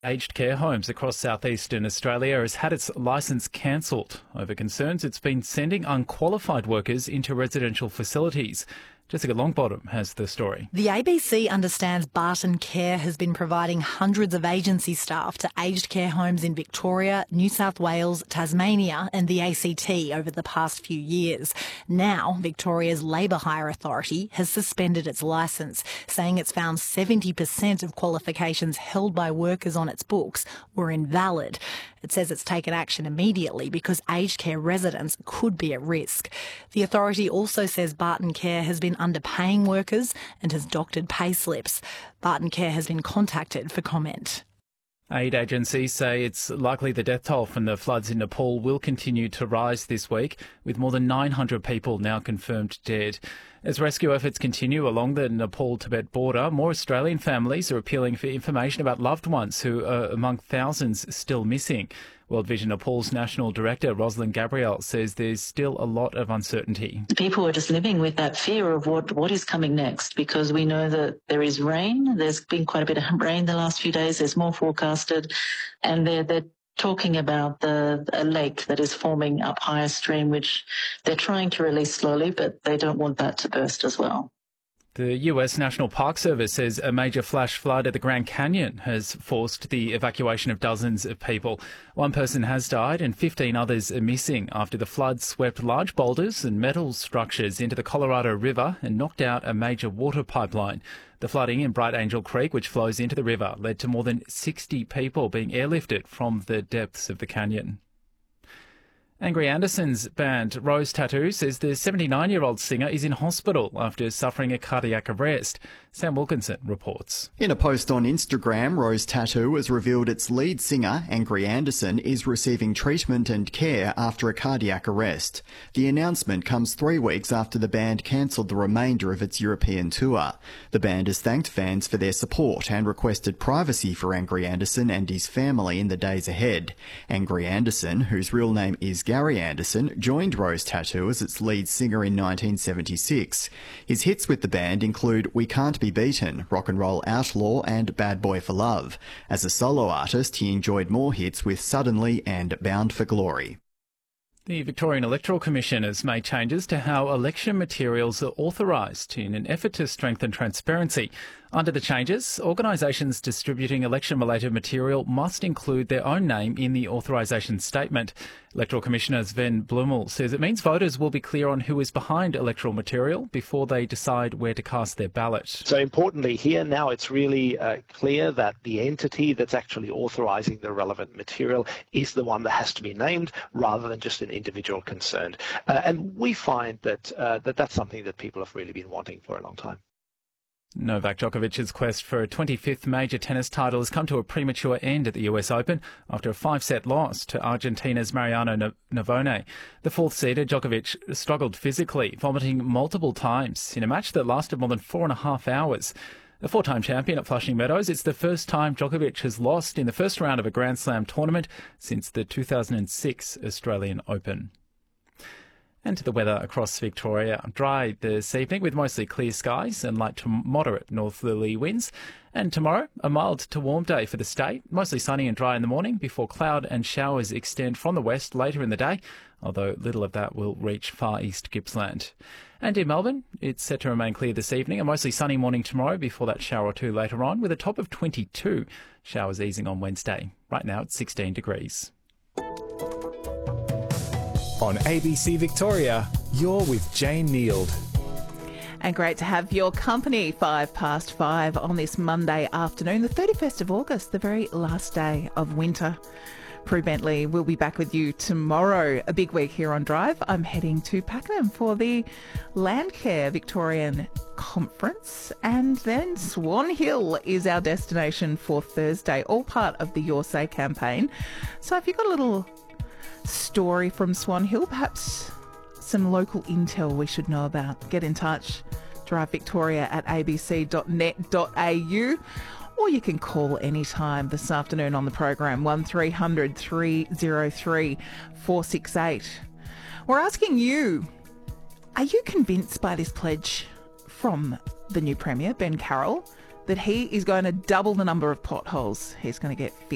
Aged care homes across southeastern Australia has had its licence cancelled over concerns it's been sending unqualified workers into residential facilities. Jessica Longbottom has the story. The ABC understands Barton Care has been providing hundreds of agency staff to aged care homes in Victoria, New South Wales, Tasmania and the ACT over the past few years. Now, Victoria's Labour Hire Authority has suspended its licence, saying it's found 70% of qualifications held by workers on its books were invalid. It says it's taken action immediately because aged care residents could be at risk. The authority also says Barton Care has been underpaying workers and has doctored pay slips. Barton Care has been contacted for comment. Aid agencies say it's likely the death toll from the floods in Nepal will continue to rise this week, with more than 900 people now confirmed dead. As rescue efforts continue along the Nepal-Tibet border, more Australian families are appealing for information about loved ones who are among thousands still missing. World Vision Nepal's National Director, Rosalind Gabriel, says there's still a lot of uncertainty. People are just living with that fear of what is coming next, because we know that there is rain. There's been quite a bit of rain the last few days. There's more forecasted, and they're talking about a lake that is forming up higher stream, which they're trying to release slowly, but they don't want that to burst as well. The US National Park Service says a major flash flood at the Grand Canyon has forced the evacuation of dozens of people. One person has died and 15 others are missing after the flood swept large boulders and metal structures into the Colorado River and knocked out a major water pipeline. The flooding in Bright Angel Creek, which flows into the river, led to more than 60 people being airlifted from the depths of the canyon. Angry Anderson's band Rose Tattoo says the 79-year-old singer is in hospital after suffering a cardiac arrest. Sam Wilkinson reports. In a post on Instagram, Rose Tattoo has revealed its lead singer, Angry Anderson, is receiving treatment and care after a cardiac arrest. The announcement comes 3 weeks after the band cancelled the remainder of its European tour. The band has thanked fans for their support and requested privacy for Angry Anderson and his family in the days ahead. Angry Anderson, whose real name is Gary Anderson, joined Rose Tattoo as its lead singer in 1976. His hits with the band include We Can't Be Beaten, Rock and Roll Outlaw and Bad Boy for Love. As a solo artist, he enjoyed more hits with Suddenly and Bound for Glory. The Victorian Electoral Commission has made changes to how election materials are authorised in an effort to strengthen transparency. Under the changes, organisations distributing election-related material must include their own name in the authorisation statement. Electoral Commissioner Sven Blumel says it means voters will be clear on who is behind electoral material before they decide where to cast their ballot. So importantly here now it's really clear that the entity that's actually authorising the relevant material is the one that has to be named rather than just an individual concerned. And we find that that's something that people have really been wanting for a long time. Novak Djokovic's quest for a 25th major tennis title has come to a premature end at the US Open after a 5-set loss to Argentina's Mariano Navone. The 4th seeder Djokovic struggled physically, vomiting multiple times in a match that lasted more than 4.5 hours. A 4-time champion at Flushing Meadows, it's the first time Djokovic has lost in the first round of a Grand Slam tournament since the 2006 Australian Open. And to the weather across Victoria. Dry this evening with mostly clear skies and light to moderate northerly winds. And tomorrow, a mild to warm day for the state. Mostly sunny and dry in the morning before cloud and showers extend from the west later in the day, although little of that will reach far east Gippsland. And in Melbourne, it's set to remain clear this evening. A mostly sunny morning tomorrow before that shower or two later on, with a top of 22. Showers easing on Wednesday. Right now it's 16 degrees. On ABC Victoria, you're with Jane Neild. And great to have your company, 5:05 on this Monday afternoon, the 31st of August, the very last day of winter. Prue Bentley will be back with you tomorrow. A big week here on Drive. I'm heading to Pakenham for the Landcare Victorian Conference, and then Swan Hill is our destination for Thursday, all part of the Your Say campaign. So if you've got a little story from Swan Hill, perhaps some local intel we should know about, get in touch. drivevictoria@abc.net.au, or you can call anytime this afternoon on the program, 1300 303 468. We're asking you, are you convinced by this pledge from the new Premier, Ben Carroll, that he is going to double the number of potholes he's going to get fixed?